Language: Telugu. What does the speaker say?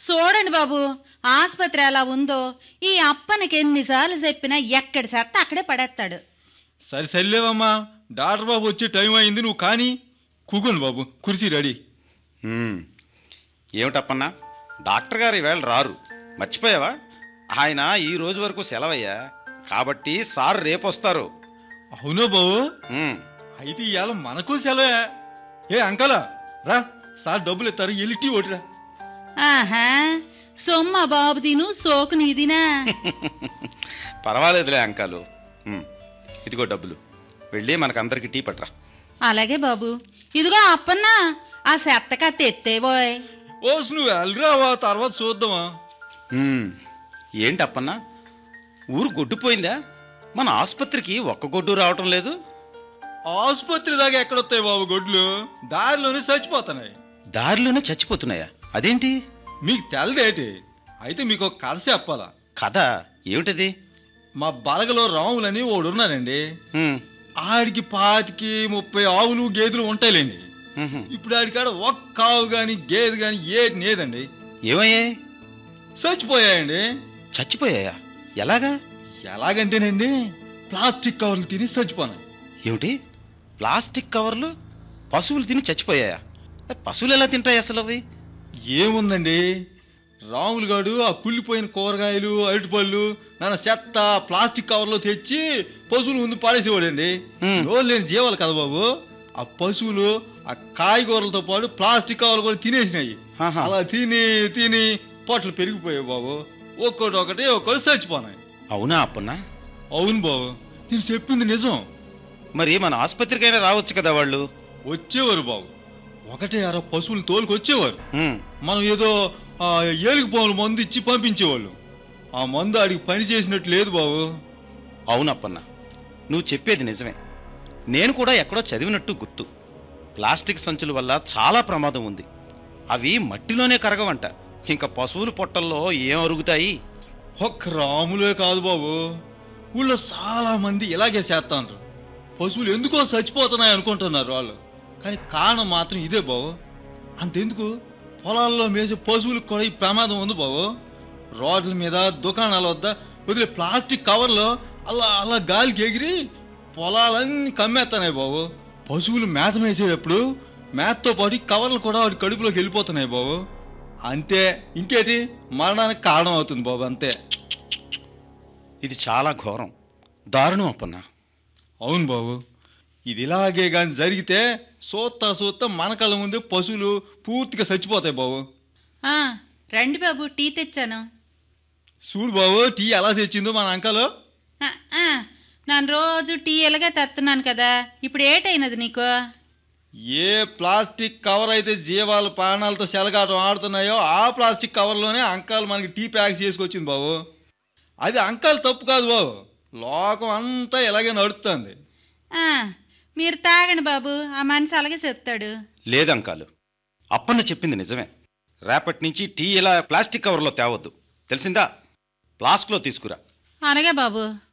చూడండి బాబు, ఆసుపత్రి ఎలా ఉందో. ఈ అప్పనికి ఎన్నిసార్లు చెప్పినా ఎక్కడి సత్త అక్కడే పడేస్తాడు. సరే సరిలేవమ్మా, డాక్టర్ బాబు వచ్చే టైం అయింది, నువ్వు కానీ. కూకోండి బాబు, కుర్చీ రెడీ. ఏమిటప్పన్నా, డాక్టర్ గారు ఈవేళ రారు, మర్చిపోయావా? ఆయన ఈ రోజు వరకు సెలవయ్యా, కాబట్టి సార్ రేపు వస్తారు. అవునా బాబు? అయితే ఇవాళ మనకు సెలవే. ఏ అంకలా రా, సార్ డబ్బులు ఇస్తారు, వెళ్ళి టీ ఓటిరా. ఆహా, సొమ్మ బాబు తిను, సోకు నీదినా. పర్వాలేదులే అంకాలు. ఇదిగో డబ్బులు, వెళ్ళి మనకందరికి టీ పట్రా. అలాగే బాబు. ఇదిగో అప్పన్నా, ఆ సెత్తకత్తి ఎత్తేబోయ్. ఓసు నువ్వు వెళ్ళరావా, తర్వాత చూద్దామా. ఏంటి అప్పన్నా, ఊరు గొడ్డుపోయిందా? మన ఆసుపత్రికి ఒక్క గొడ్డు రావటం లేదు. ఆసుపత్రి దాకా ఎక్కడొస్తాయి బాబు గొడ్లు? దారిలోనే చచ్చిపోతున్నాయి. దారిలోనే చచ్చిపోతున్నాయా? అదేంటి? మీకు తెలదేటి? అయితే మీకు ఒక కథ చెప్పాలా. కథ ఏమిటది? మా బలగలో రాములని ఓడున్నారండి. ఆడికి 25-30 ఆవులు గేదెలు ఉంటాయిలేండి. ఇప్పుడు ఆడికాడ ఒక్క ఆవు గాని గేదె గాని ఏటి లేదండి. ఏమయ్యాయి? చచ్చిపోయాయండి. చచ్చిపోయాయా? ఎలాగా? ఎలాగంటేనండి, ప్లాస్టిక్ కవర్లు తిని చచ్చిపోనాయి. ఏమిటి, ప్లాస్టిక్ కవర్లు పశువులు తిని చచ్చిపోయాయా? పశువులు ఎలా తింటాయి అసలు అవి? ఏముందండి, రాములు గాడు ఆ కుళ్ళిపోయిన కూరగాయలు అరటిపళ్ళు నాన్న చెత్త ప్లాస్టిక్ కవర్లో తెచ్చి పశువుల ముందు పాడేసేవాడండి. రోజు లేని జీవాలు కదా బాబు. ఆ పశువులు ఆ కాయగూరలతో పాటు ప్లాస్టిక్ కవర్లు కూడా తినేసినాయి. అలా తిని తిని పొట్టలు పెరిగిపోయాయి బాబు. ఒక్కొక్కటి చచ్చిపోనాయి. అవునా అప్పన్నా? అవును బాబు, నేను చెప్పింది నిజం. మరి మన ఆసుపత్రికైనా రావచ్చు కదా వాళ్ళు. వచ్చేవారు బాబు, 1-2 పశువులు తోలుకు వచ్చేవారు. మనం ఏదో ఏలికి పాములు మందు ఇచ్చి పంపించేవాళ్ళు. ఆ మందు ఆడికి పని చేసినట్టు లేదు బాబు. అవునప్పన్నా, నువ్వు చెప్పేది నిజమే. నేను కూడా ఎక్కడో చదివినట్టు గుర్తు. ప్లాస్టిక్ సంచుల వల్ల చాలా ప్రమాదం ఉంది. అవి మట్టిలోనే కరగవంట, ఇంకా పశువుల పొట్టల్లో ఏం అరుగుతాయి? ఒక్క రాములే కాదు బాబు, ఊళ్ళో చాలా మంది ఇలాగే చేస్తాండ్రు. పశువులు ఎందుకో చచ్చిపోతున్నాయి అనుకుంటున్నారు వాళ్ళు, కానీ కారణం మాత్రం ఇదే బాబు. అంతెందుకు, పొలాల్లో మేసే పశువులకు కూడా ఈ ప్రమాదం ఉంది బాబు. రోడ్ల మీద దుకాణాల వద్ద వదిలే ప్లాస్టిక్ కవర్లో అలా గాలికి ఎగిరి పొలాలన్నీ కమ్మేస్తున్నాయి బాబు. పశువులు మేత మేసేటప్పుడు మేతతో పాటు కవర్లు కూడా వాటి కడుపులోకి వెళ్ళిపోతున్నాయి బాబు. అంతే, ఇంకేటి, మరణానికి కారణం అవుతుంది బాబు, అంతే. ఇది చాలా ఘోరం, దారుణం అప్పన్నా. అవును బాబు, ఇది ఇలాగే కానీ జరిగితే సూత్తా మన కళ్ళ ముందే పశువులు పూర్తిగా చచ్చిపోతాయి బాబు. రండి బాబు, టీ తెచ్చాను. చూడు బాబు, టీ ఎలా తెచ్చిందో మన అంకలు. నేను రోజు టీ ఎలాగే తెస్తున్నాను కదా, ఇప్పుడు ఏటైనది నీకు? ఏ ప్లాస్టిక్ కవర్ అయితే జీవాల ప్రాణాలతో సెలగాటం ఆడుతున్నాయో ఆ ప్లాస్టిక్ కవర్లోనే అంకాలు మనకి టీ ప్యాక్ చేసుకొచ్చింది బాబు. అది అంకాలు తప్పు కాదు బాబు, లోకం అంతా ఇలాగే నడుస్తుంది. మీరు తాగండి బాబు, ఆ మనిషి అలాగే చెప్తాడు. లేదంకాలు, అప్పన్న చెప్పింది నిజమే. రేపటి నుంచి టీ ఇలా ప్లాస్టిక్ కవర్లో తేవద్దు, తెలిసిందా? ఫ్లాస్క్లో తీసుకురా. అలాగే బాబు.